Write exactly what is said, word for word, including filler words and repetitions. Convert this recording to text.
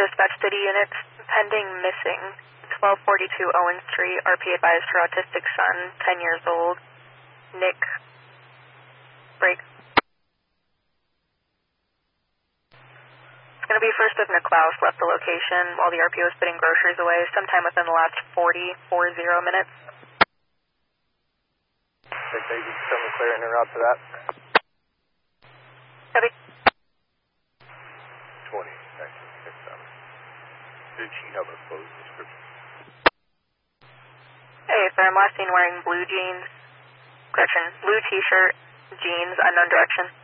Dispatch City units, pending missing, twelve forty-two Owen Street, R P advised her autistic son, ten years old, Nick, break. It's going to be first if Niklaus left the location while the R P O was putting groceries away sometime within the last forty, forty minutes. Big baby, tell me clear and route to that. Copy. twenty, nineteen, six, seven. Did she have a closed description? Hey, firm, last seen wearing blue jeans, correction, blue t-shirt, jeans, unknown direction.